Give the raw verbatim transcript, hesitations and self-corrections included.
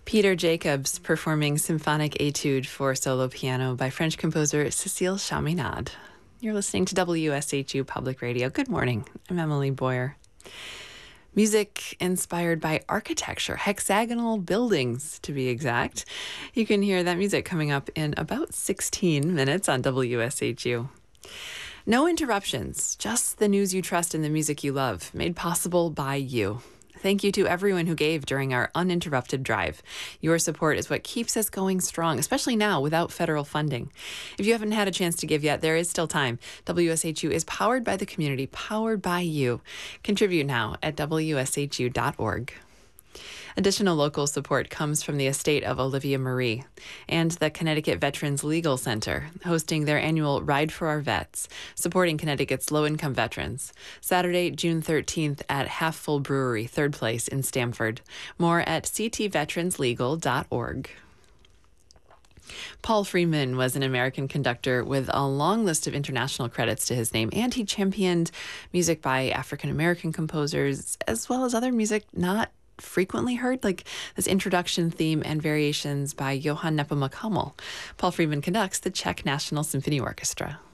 Peter Jacobs performing Symphonic Etude for solo piano by French composer Cécile Chaminade. You're listening to W S H U Public Radio. Good morning. I'm Emily Boyer. Music inspired by architecture, hexagonal buildings to be exact. You can hear that music coming up in about sixteen minutes on W S H U. No interruptions, just the news you trust and the music you love, made possible by you. Thank you to everyone who gave during our uninterrupted drive. Your support is what keeps us going strong, especially now without federal funding. If you haven't had a chance to give yet, there is still time. W S H U is powered by the community, powered by you. Contribute now at W S H U dot org. Additional local support comes from the estate of Olivia Marie and the Connecticut Veterans Legal Center, hosting their annual Ride for Our Vets, supporting Connecticut's low-income veterans. Saturday, June thirteenth at Half Full Brewery, third place in Stamford. More at c t veterans legal dot org. Paul Freeman was an American conductor with a long list of international credits to his name, and he championed music by African-American composers, as well as other music not frequently heard, like this introduction theme and variations by Johann Nepomuk Hummel. Paul Freeman conducts the Czech National Symphony Orchestra.